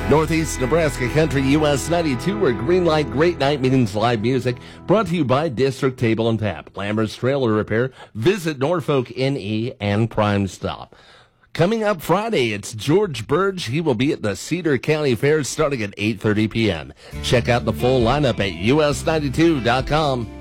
Northeast Nebraska Country US 92, where Green Light Great Night means live music. Brought to you by District Table and Tap, Lambert's Trailer Repair, Visit Norfolk NE, and Prime Stop. Coming up Friday, it's George Burge. He will be at the Cedar County Fair starting at 8:30 p.m. Check out the full lineup at us92.com.